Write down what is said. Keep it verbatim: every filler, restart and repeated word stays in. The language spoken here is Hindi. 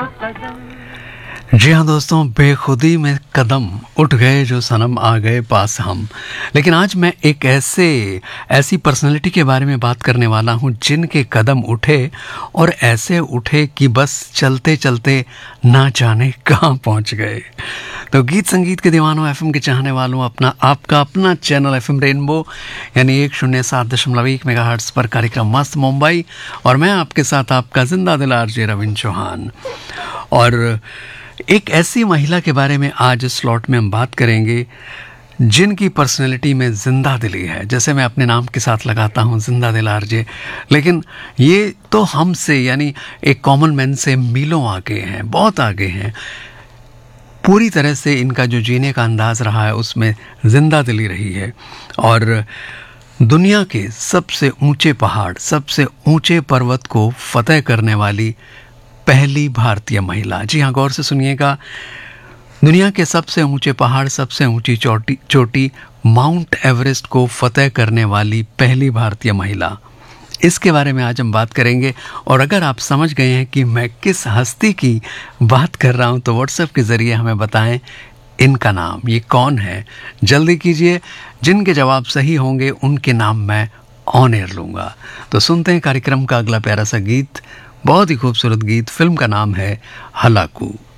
जी हाँ दोस्तों, बेखुदी में कदम उठ गए जो सनम आ गए पास हम। लेकिन आज मैं एक ऐसे ऐसी पर्सनालिटी के बारे में बात करने वाला हूँ जिनके कदम उठे और ऐसे उठे कि बस चलते चलते ना जाने कहाँ पहुँच गए। तो गीत संगीत के दीवानों, एफएम के चाहने वालों, अपना आपका अपना चैनल एफएम रेनबो यानी एक शून्य सात दशमलव एक मेगाहर्ट्ज़ पर कार्यक्रम मस्त मुंबई, और मैं आपके साथ आपका जिंदा दिल आरजे रविंद्र चौहान। और एक ऐसी महिला के बारे में आज इस स्लॉट में हम बात करेंगे जिनकी पर्सनैलिटी में जिंदा दिली है। जैसे मैं अपने नाम के साथ लगाता हूँ जिंदा दिल आरजे, लेकिन ये तो हमसे यानी एक कॉमन मैन से मीलों आगे हैं, बहुत आगे हैं। पूरी तरह से इनका जो जीने का अंदाज रहा है उसमें जिंदा दिली रही है। और दुनिया के सबसे ऊंचे पहाड़, सबसे ऊंचे पर्वत को फतेह करने वाली पहली भारतीय महिला। जी हाँ, गौर से सुनिएगा। दुनिया के सबसे ऊंचे पहाड़, सबसे ऊंची चोटी चोटी माउंट एवरेस्ट को फतेह करने वाली पहली भारतीय महिला, इसके बारे में आज हम बात करेंगे। और अगर आप समझ गए हैं कि मैं किस हस्ती की बात कर रहा हूं तो व्हाट्सएप के ज़रिए हमें बताएं इनका नाम, ये कौन है। जल्दी कीजिए, जिनके जवाब सही होंगे उनके नाम मैं ऑन एयर लूँगा। तो सुनते हैं कार्यक्रम का अगला प्यारा सा गीत, बहुत ही खूबसूरत गीत। फिल्म का नाम है हलाकू।